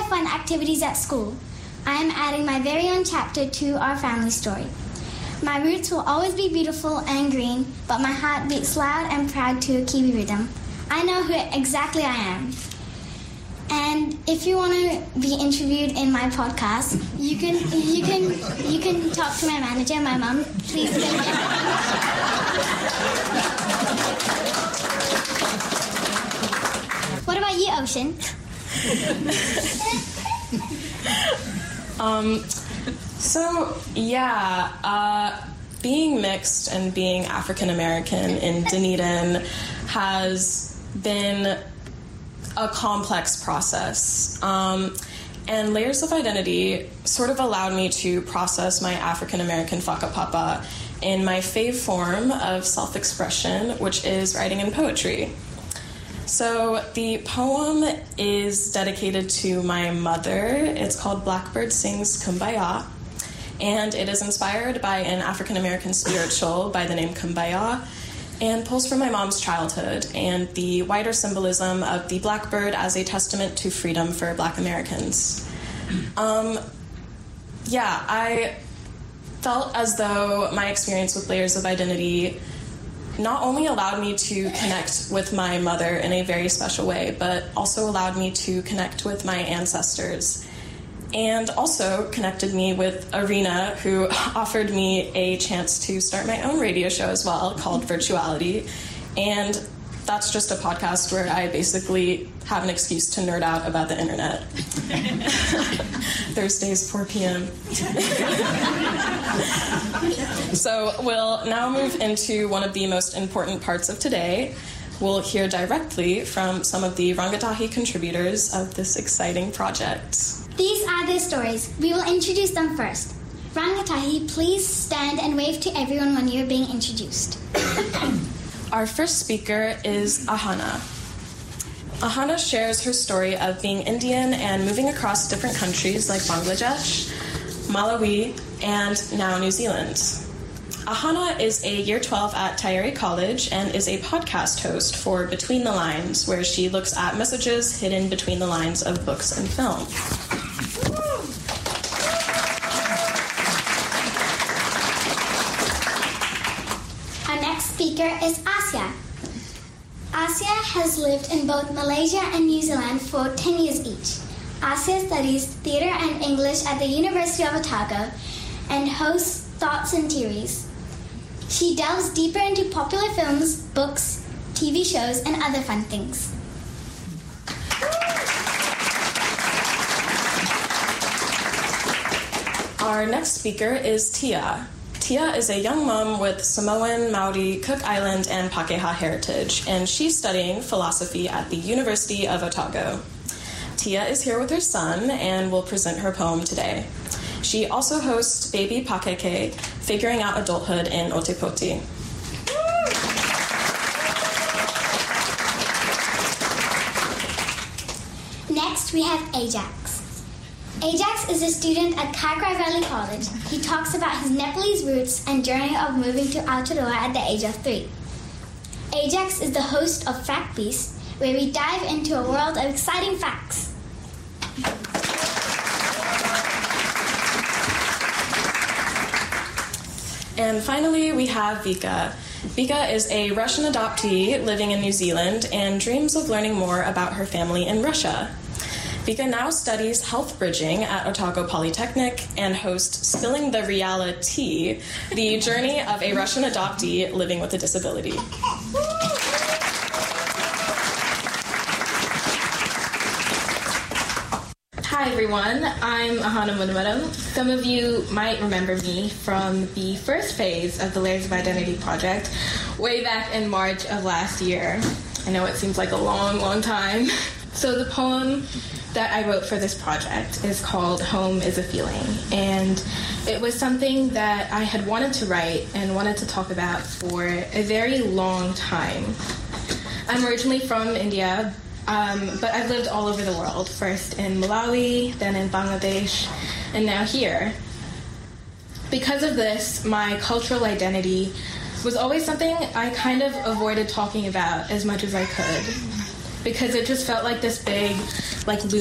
have fun activities at school, I am adding my very own chapter to our family story. My roots will always be beautiful and green, but my heart beats loud and proud to a Kiwi rhythm. I know who exactly I am. And if you want to be interviewed in my podcast, you can talk to my manager, my mum. Please give me. What about you, Ocean? Being mixed and being African American in Dunedin has been a complex process. And Layers of Identity sort of allowed me to process my African American whakapapa in my fave form of self-expression, which is writing and poetry. So the poem is dedicated to my mother. It's called Blackbird Sings Kumbaya, and it is inspired by an African American spiritual by the name Kumbaya, and pulls from my mom's childhood and the wider symbolism of the blackbird as a testament to freedom for Black Americans. I felt as though my experience with Layers of Identity not only allowed me to connect with my mother in a very special way, but also allowed me to connect with my ancestors, and also connected me with Arena, who offered me a chance to start my own radio show as well, called Virtuality. And that's just a podcast where I basically have an excuse to nerd out about the internet. Thursdays, 4 p.m. So we'll now move into one of the most important parts of today. We'll hear directly from some of the Rangatahi contributors of this exciting project. These are their stories. We will introduce them first. Rangatahi, please stand and wave to everyone when you're being introduced. Our first speaker is Ahana. Ahana shares her story of being Indian and moving across different countries like Bangladesh, Malawi, and now New Zealand. Ahana is a Year 12 at Taieri College and is a podcast host for Between the Lines, where she looks at messages hidden between the lines of books and film. Our next speaker is Asya. Asya has lived in both Malaysia and New Zealand for 10 years each. Asya studies theatre and English at the University of Otago and hosts Thoughts and Theories. She delves deeper into popular films, books, TV shows, and other fun things. Our next speaker is Tia. Tia is a young mom with Samoan, Maori, Cook Island, and Pakeha heritage, and she's studying philosophy at the University of Otago. Tia is here with her son and will present her poem today. She also hosts Baby Pakeke, Figuring Out Adulthood in Otepoti. Next, we have Ajax. Ajax is a student at Kakrai Valley College. He talks about his Nepalese roots and journey of moving to Aotearoa at the age of 3. Ajax is the host of Fact Beast, where we dive into a world of exciting facts. And finally, we have Vika. Vika is a Russian adoptee living in New Zealand and dreams of learning more about her family in Russia. Vika now studies health bridging at Otago Polytechnic and hosts Spilling the Reality, the journey of a Russian adoptee living with a disability. Hi everyone, I'm Ahana Munamadam. Some of you might remember me from the first phase of the Layers of Identity project way back in March of last year. I know it seems like a long, long time. So the poem that I wrote for this project is called Home is a Feeling, and it was something that I had wanted to write and wanted to talk about for a very long time. I'm originally from India, but I've lived all over the world, first in Malawi, then in Bangladesh, and now here. Because of this, my cultural identity was always something I kind of avoided talking about as much as I could, because it just felt like this big,